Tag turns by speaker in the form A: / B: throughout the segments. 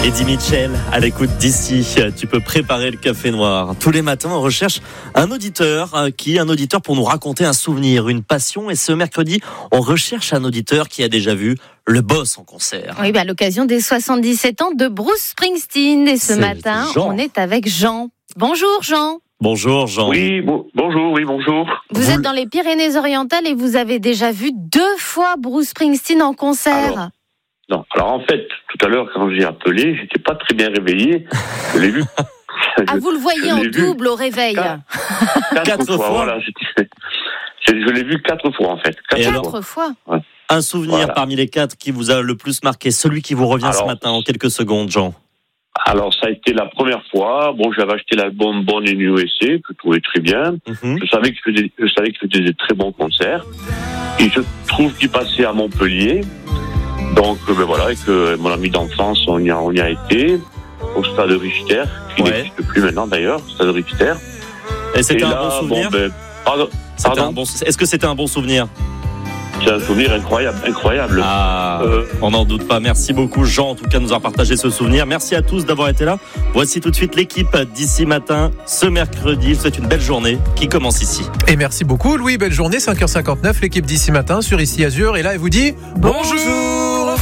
A: Eddie Mitchell, à l'écoute d'ici, tu peux préparer le café noir. Tous les matins, on recherche un auditeur pour nous raconter un souvenir, une passion. Et ce mercredi, on recherche un auditeur qui a déjà vu le boss en concert.
B: Oui, à l'occasion des 77 ans de Bruce Springsteen. Et ce matin, on est avec Jean. Bonjour Jean.
A: Bonjour Jean.
C: Oui, bonjour.
B: Vous êtes dans les Pyrénées-Orientales et vous avez déjà vu 2 fois Bruce Springsteen en concert.
C: Alors en fait, tout à l'heure quand j'ai appelé, j'étais pas très bien réveillé. Je l'ai vu.
B: Vous le voyez en double au réveil.
C: 4 fois. Voilà, je l'ai vu 4 fois en fait.
B: 4 fois.
C: Ouais.
A: Un souvenir parmi les 4 qui vous a le plus marqué, celui qui vous revient ce matin en quelques secondes, Jean.
C: Alors ça a été la première fois. J'avais acheté l'album Born in USA, que je trouvais très bien. Je savais qu'il faisait des très bons concerts. Et je trouve qu'il passait à Montpellier. Donc et que mon ami d'enfance, on y a été au stade Richter, qui n'existe plus maintenant d'ailleurs, stade Richter.
A: Et c'était un bon souvenir. Est-ce que c'était un bon souvenir?
C: C'est un souvenir incroyable.
A: On n'en doute pas. Merci beaucoup Jean, en tout cas, de nous avoir partagé ce souvenir. Merci à tous d'avoir été là. Voici tout de suite l'équipe d'ici matin, ce mercredi. C'est une belle journée qui commence ici.
D: Et merci beaucoup Louis, belle journée, 5h59, l'équipe d'ici matin sur Ici Azur. Et là, elle vous dit bonjour.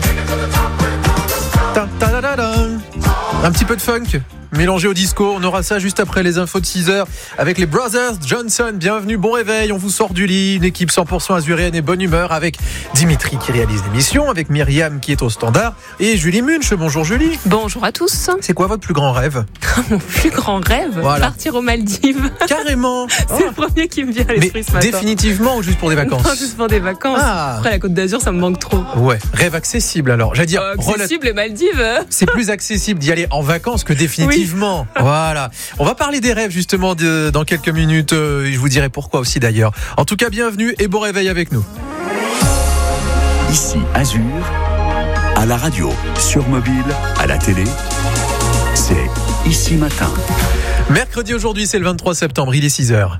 D: Un petit peu de funk mélangé au disco, on aura ça juste après les infos de 6h avec les Brothers Johnson. Bienvenue, bon réveil, on vous sort du lit, une équipe 100% azuréenne et bonne humeur avec Dimitri qui réalise l'émission, avec Myriam qui est au standard et Julie Munch. Bonjour Julie.
E: Bonjour à tous.
D: C'est quoi votre plus grand rêve?
E: Mon plus grand rêve, partir aux Maldives.
D: Carrément.
E: C'est le premier qui me vient à l'esprit ce matin.
D: Définitivement ou juste pour des vacances?
E: Non, juste pour des vacances. Après la Côte d'Azur, ça me manque trop.
D: Ouais, rêve accessible alors. J'allais dire
E: accessible les Maldives.
D: C'est plus accessible d'y aller en vacances que définitivement. Voilà. On va parler des rêves justement dans quelques minutes. Je vous dirai pourquoi aussi d'ailleurs. En tout cas, bienvenue et bon réveil avec nous.
F: Ici Azur, à la radio, sur mobile, à la télé, c'est Ici Matin.
D: Mercredi aujourd'hui, c'est le 23 septembre, il est 6h.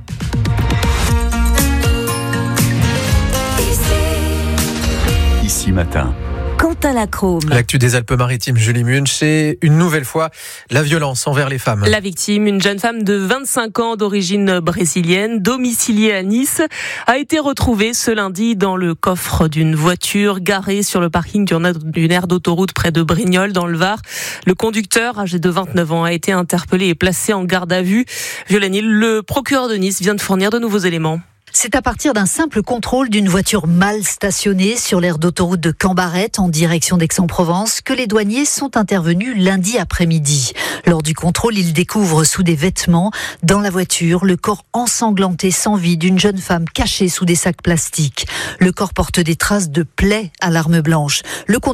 F: Ici Matin.
G: Quentin Lacrome.
D: L'actu des Alpes-Maritimes, Julie Munch, c'est une nouvelle fois la violence envers les femmes.
E: La victime, une jeune femme de 25 ans d'origine brésilienne, domiciliée à Nice, a été retrouvée ce lundi dans le coffre d'une voiture garée sur le parking d'une aire d'autoroute près de Brignoles dans le Var. Le conducteur, âgé de 29 ans, a été interpellé et placé en garde à vue. Violaine, le procureur de Nice vient de fournir de nouveaux éléments.
G: C'est à partir d'un simple contrôle d'une voiture mal stationnée sur l'aire d'autoroute de Cambarette en direction d'Aix-en-Provence que les douaniers sont intervenus lundi après-midi. Lors du contrôle, ils découvrent sous des vêtements, dans la voiture, le corps ensanglanté sans vie d'une jeune femme cachée sous des sacs plastiques. Le corps porte des traces de plaies à l'arme blanche.